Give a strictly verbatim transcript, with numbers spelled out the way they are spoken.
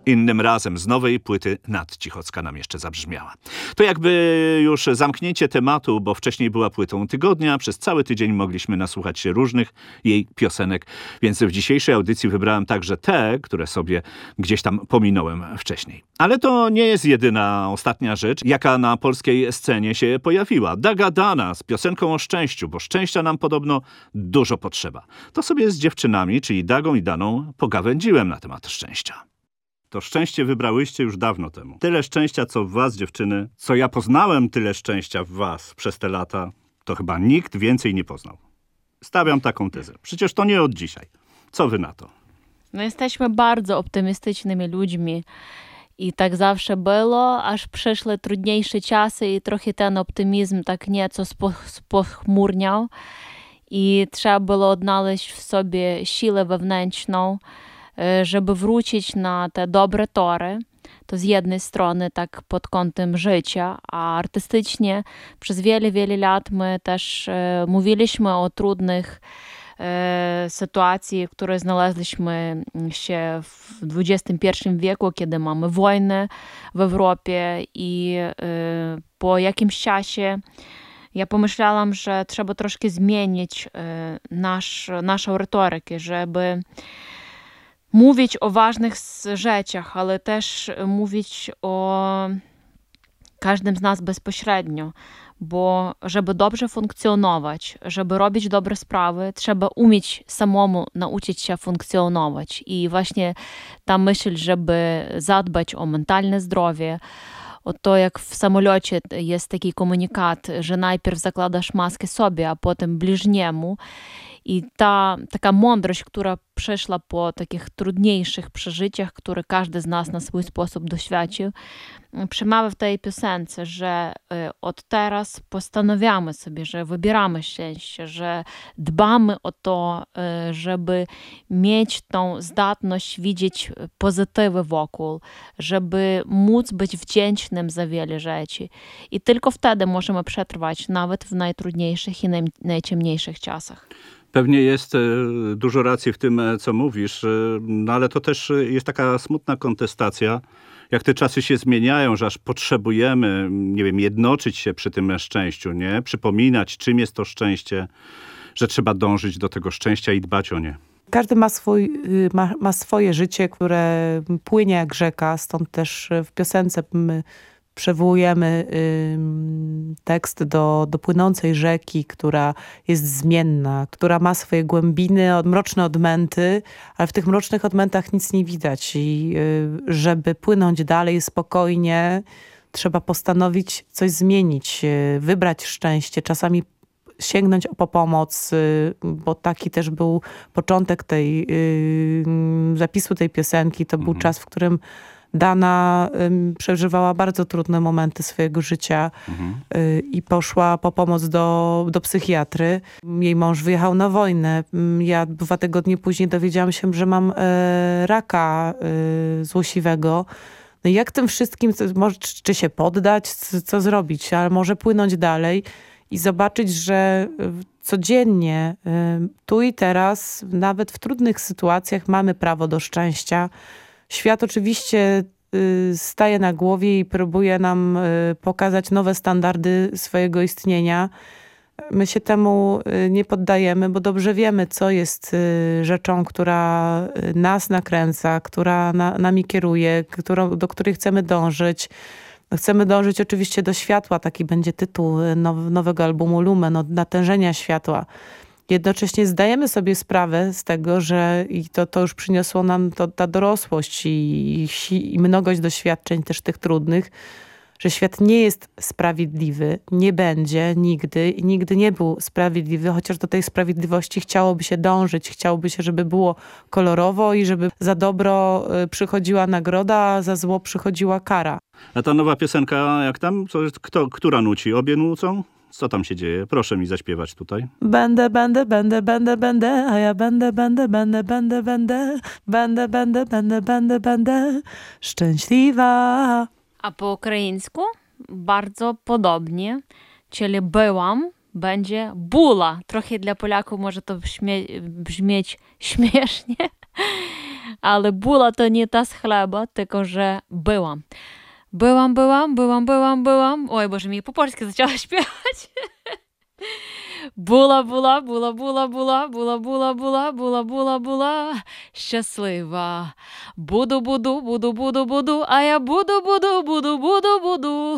Innym razem z nowej płyty Nat Cichocka nam jeszcze zabrzmiała. To jakby już zamknięcie tematu, bo wcześniej była płytą tygodnia. Przez cały tydzień mogliśmy nasłuchać się różnych jej piosenek, więc w dzisiejszej audycji wybrałem także te, które sobie gdzieś tam pominąłem wcześniej. Ale to nie jest jedyna ostatnia rzecz, jaka na polskiej scenie się pojawiła. Daga Dana z piosenką o szczęściu, bo szczęścia nam podobno dużo potrzeba. To sobie z dziewczynami, czyli Dagą i Daną, pogawędziłem na temat szczęścia. To szczęście wybrałyście już dawno temu. Tyle szczęścia, co w was, dziewczyny, co ja poznałem tyle szczęścia w was przez te lata, to chyba nikt więcej nie poznał. Stawiam taką tezę. Przecież to nie od dzisiaj. Co wy na to? No jesteśmy bardzo optymistycznymi ludźmi. I tak zawsze było, aż przyszły trudniejsze czasy i trochę ten optymizm tak nieco spochmurniał. I trzeba było odnaleźć w sobie siłę wewnętrzną, żeby wrócić na te dobre tory. To z jednej strony tak pod kątem życia, a artystycznie przez wiele, wiele lat my też e, mówiliśmy o trudnych e, sytuacji, w której znaleźliśmy się w dwudziestym pierwszym wieku, kiedy mamy wojnę w Europie i e, po jakimś czasie ja pomyślałam, że trzeba troszkę zmienić e, nasz, naszą retorykę, żeby mówić o ważnych rzeczach, ale też mówić o każdym z nas bezpośrednio, bo żeby dobrze funkcjonować, żeby robić dobre sprawy, trzeba umieć samemu nauczyć się funkcjonować. I właśnie ta myśl, żeby zadbać o mentalne zdrowie, o to, jak w samolocie jest taki komunikat, że najpierw zakładasz maskę sobie, a potem bliźniemu. I ta taka mądrość, która przeszła po takich trudniejszych przeżyciach, które każdy z nas na swój sposób doświadczył, przemawia w tej piosence, że od teraz postanawiamy sobie, że wybieramy szczęście, że dbamy o to, żeby mieć tą zdatność widzieć pozytywy wokół, żeby móc być wdzięcznym za wiele rzeczy. I tylko wtedy możemy przetrwać nawet w najtrudniejszych i najciemniejszych czasach. Pewnie jest dużo racji w tym, co mówisz, no ale to też jest taka smutna kontestacja, jak te czasy się zmieniają, że aż potrzebujemy, nie wiem, jednoczyć się przy tym szczęściu, nie? Przypominać, czym jest to szczęście, że trzeba dążyć do tego szczęścia i dbać o nie. Każdy ma, swój, ma, ma swoje życie, które płynie jak rzeka, stąd też w piosence my przywołujemy y, tekst do, do płynącej rzeki, która jest zmienna, która ma swoje głębiny, mroczne odmęty, ale w tych mrocznych odmętach nic nie widać. I y, żeby płynąć dalej spokojnie, trzeba postanowić coś zmienić, y, wybrać szczęście, czasami sięgnąć po pomoc, y, bo taki też był początek tej y, zapisu tej piosenki. To był Mhm. czas, w którym Dana y, przeżywała bardzo trudne momenty swojego życia Mhm. y, i poszła po pomoc do, do psychiatry. Jej mąż wyjechał na wojnę. Ja dwa tygodnie później dowiedziałam się, że mam y, raka y, złośliwego. No i jak tym wszystkim, może, czy, czy się poddać, co, co zrobić, ale może płynąć dalej i zobaczyć, że codziennie, y, tu i teraz, nawet w trudnych sytuacjach mamy prawo do szczęścia. Świat oczywiście y, staje na głowie i próbuje nam y, pokazać nowe standardy swojego istnienia. My się temu y, nie poddajemy, bo dobrze wiemy, co jest y, rzeczą, która nas nakręca, która na, nami kieruje, którą, do której chcemy dążyć. Chcemy dążyć oczywiście do światła, taki będzie tytuł now, nowego albumu Lumen, od natężenia światła. Jednocześnie zdajemy sobie sprawę z tego, że i to, to już przyniosło nam to, ta dorosłość i, i, i mnogość doświadczeń też tych trudnych, że świat nie jest sprawiedliwy, nie będzie nigdy i nigdy nie był sprawiedliwy, chociaż do tej sprawiedliwości chciałoby się dążyć, chciałoby się, żeby było kolorowo i żeby za dobro przychodziła nagroda, a za zło przychodziła kara. A ta nowa piosenka, jak tam? Co, kto, która nuci? Obie nucą? Co tam się dzieje? Proszę mi zaśpiewać tutaj. Będę, będę, będę, będę, będę, a ja będę, będę, będę, będę, będę, będę, będę, będę, będę, będę szczęśliwa. A po ukraińsku bardzo podobnie, czyli byłam, będzie bula. Trochę dla Polaków może to brzmie, brzmieć śmiesznie, Ale була то не та з хлеба, tylko że byłam. Byłam, byłam, byłam, byłam, byłam. Ой, Боже мій, по-польськи почала співати. Була, була, була, була, була, була, була, була, була, була, була щаслива. Буду, буду, буду, буду, буду, а я буду, буду, буду, буду, буду.